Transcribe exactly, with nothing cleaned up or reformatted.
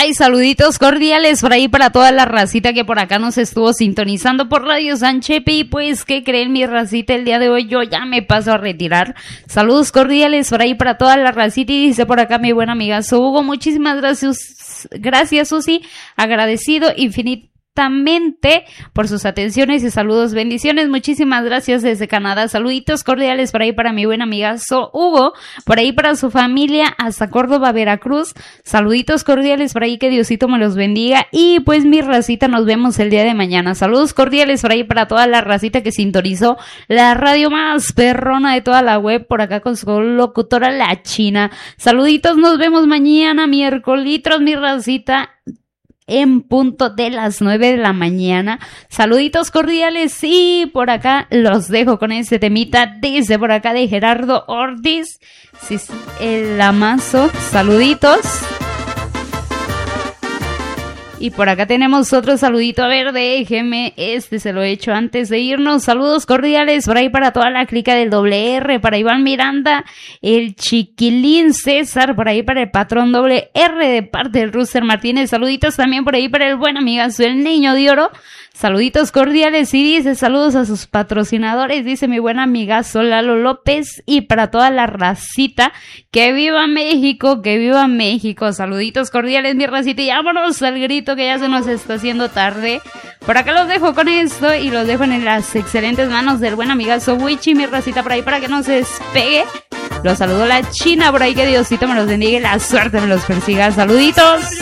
Ay, saluditos cordiales por ahí para toda la racita que por acá nos estuvo sintonizando por Radio San Chepe. Y pues, ¿qué creen, mi racita? El día de hoy yo ya me paso a retirar. Saludos cordiales por ahí para toda la racita. Y dice por acá mi buen amigazo Hugo, muchísimas gracias, gracias Susi, agradecido infinitamente por sus atenciones y saludos, bendiciones, muchísimas gracias desde Canadá, saluditos cordiales por ahí para mi buen amigazo Hugo, por ahí para su familia hasta Córdoba, Veracruz, saluditos cordiales por ahí, que Diosito me los bendiga. Y pues mi racita, nos vemos el día de mañana, saludos cordiales por ahí para toda la racita que sintonizó la radio más perrona de toda la web, por acá con su locutora la China, saluditos, nos vemos mañana miércoles, mi racita, en punto de las nueve de la mañana. Saluditos cordiales y por acá los dejo con este temita desde por acá de Gerardo Ortiz, sí, el Amazo, saluditos. Y por acá tenemos otro saludito, a ver, déjeme, este se lo he hecho antes de irnos, saludos cordiales por ahí para toda la clica del doble R, para Iván Miranda, el Chiquilín César, por ahí para el patrón doble R de parte del Rooster Martínez, saluditos también por ahí para el buen amigazo, el Niño de Oro, saluditos cordiales, y dice saludos a sus patrocinadores, dice mi buen amigazo Lalo López, y para toda la racita, que viva México, que viva México, saluditos cordiales mi racita, y vámonos al grito que ya se nos está haciendo tarde. Por acá los dejo con esto y los dejo en las excelentes manos del buen amigazo Wichi, mi racita, por ahí para que no se despegue. Los saludo la China por ahí, que Diosito me los bendiga y la suerte me los persiga. Saluditos.